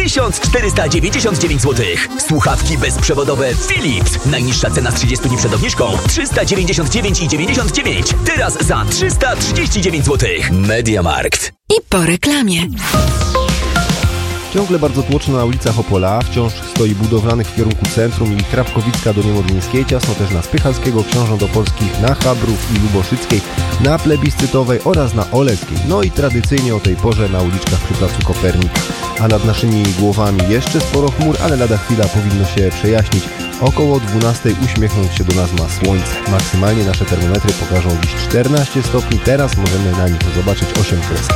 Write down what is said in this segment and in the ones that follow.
1499 zł. Słuchawki bezprzewodowe Philips. Najniższa cena z 30 dni przed obniżką 399,99. Teraz za 339 zł. MediaMarkt. I po reklamie. Ciągle bardzo tłoczno na ulicach Opola, wciąż stoi budowlanych w kierunku centrum i Krapkowicka do Niemodlińskiej, ciasno też na Spychalskiego, Książąt Opolskich, na Chabrów i Luboszyckiej, na Plebiscytowej oraz na Oleckiej. No i tradycyjnie o tej porze na uliczkach przy placu Kopernik. A nad naszymi głowami jeszcze sporo chmur, ale lada chwila powinno się przejaśnić. Około 12 uśmiechnąć się do nas ma słońce. Maksymalnie nasze termometry pokażą dziś 14 stopni, teraz możemy na nich zobaczyć 8 kresek.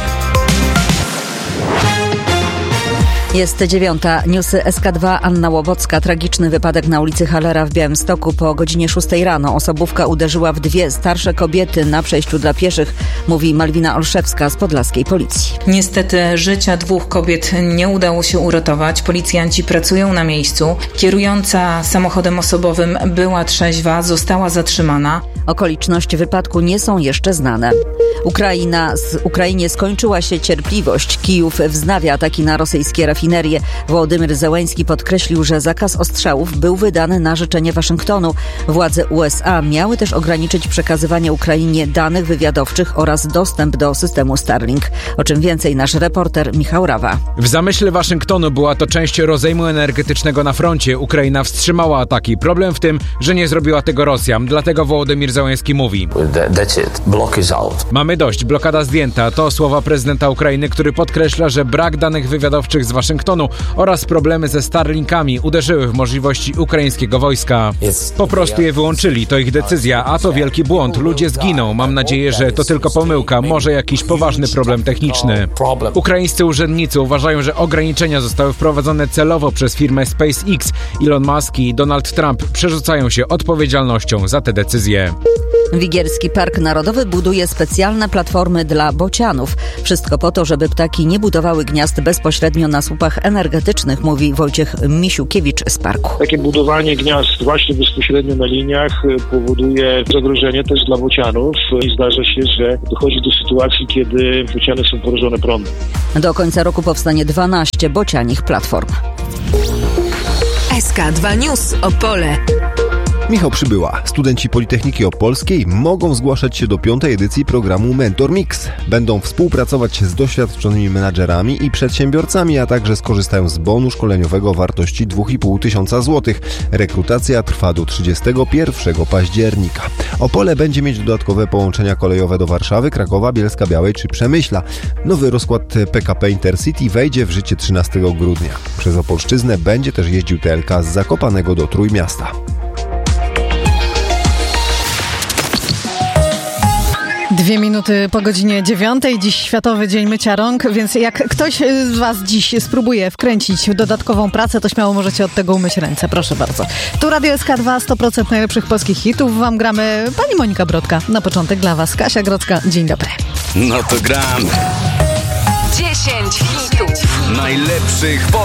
Jest 9. Newsy SK2. Anna Łowocka. Tragiczny wypadek na ulicy Hallera w Białymstoku po godzinie 6 rano. Osobówka uderzyła w dwie starsze kobiety na przejściu dla pieszych, mówi Malwina Olszewska z podlaskiej policji. Niestety życia dwóch kobiet nie udało się uratować. Policjanci pracują na miejscu. Kierująca samochodem osobowym była trzeźwa, została zatrzymana. Okoliczności wypadku nie są jeszcze znane. Ukrainie skończyła się cierpliwość. Kijów wznawia ataki na rosyjskie rafinerie. Wołodymyr Zełenski podkreślił, że zakaz ostrzałów był wydany na życzenie Waszyngtonu. Władze USA miały też ograniczyć przekazywanie Ukrainie danych wywiadowczych oraz dostęp do systemu Starlink. O czym więcej nasz reporter Michał Rawa. W zamyśle Waszyngtonu była to część rozejmu energetycznego na froncie. Ukraina wstrzymała ataki. Problem w tym, że nie zrobiła tego Rosja. Dlatego Wołodymyr Zełenski mówi: That's it. Block is out. Mamy dość, blokada zdjęta. To słowa prezydenta Ukrainy, który podkreśla, że brak danych wywiadowczych z Waszyngtonu oraz problemy ze Starlinkami uderzyły w możliwości ukraińskiego wojska. Po prostu je wyłączyli. To ich decyzja, a to wielki błąd. Ludzie zginą. Mam nadzieję, że to tylko pomyłka. Może jakiś poważny problem techniczny. Ukraińscy urzędnicy uważają, że ograniczenia zostały wprowadzone celowo przez firmę SpaceX. Elon Musk i Donald Trump przerzucają się odpowiedzialnością za te decyzje. Wigierski Park Narodowy buduje specjalne platformy dla bocianów. Wszystko po to, żeby ptaki nie budowały gniazd bezpośrednio na słupach energetycznych, mówi Wojciech Misiukiewicz z parku. Takie budowanie gniazd właśnie bezpośrednio na liniach powoduje zagrożenie też dla bocianów i zdarza się, że dochodzi do sytuacji, kiedy bociany są porażone prądem. Do końca roku powstanie 12 bocianich platform. SK2 News Opole. Michał Przybyła. Studenci Politechniki Opolskiej mogą zgłaszać się do 5. edycji programu Mentor Mix. Będą współpracować z doświadczonymi menadżerami i przedsiębiorcami, a także skorzystają z bonu szkoleniowego o wartości 2500 zł. Rekrutacja trwa do 31 października. Opole będzie mieć dodatkowe połączenia kolejowe do Warszawy, Krakowa, Bielska-Białej czy Przemyśla. Nowy rozkład PKP Intercity wejdzie w życie 13 grudnia. Przez Opolszczyznę będzie też jeździł TLK z Zakopanego do Trójmiasta. 2 minuty po godzinie 9. Dziś Światowy Dzień Mycia Rąk, więc jak ktoś z Was dziś spróbuje wkręcić dodatkową pracę, to śmiało możecie od tego umyć ręce. Proszę bardzo. Tu Radio SK2, 100% najlepszych polskich hitów. Wam gramy pani Monika Brodka. Na początek dla Was Kasia Grodzka. Dzień dobry. No to gramy. 10 hitów. Najlepszych